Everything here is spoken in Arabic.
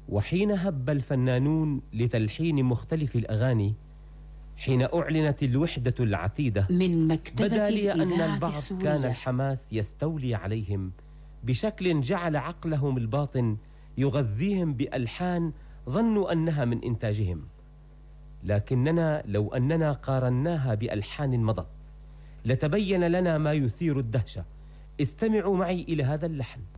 وحين هب الفنانون لتلحين مختلف الأغاني، حين أعلنت الوحدة العتيدة، من مكتبة بدا لي أن الإذاعة البعض السورية كان الحماس يستولي عليهم بشكل جعل عقلهم الباطن يغذيهم بألحان ظنوا أنها من إنتاجهم، لكننا لو أننا قارناها بألحان مضت لتبين لنا ما يثير الدهشة. استمعوا معي إلى هذا اللحن.